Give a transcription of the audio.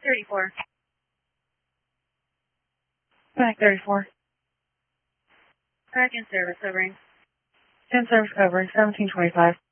34. Back 34. Back in service, overing. 10 service covering, 1725.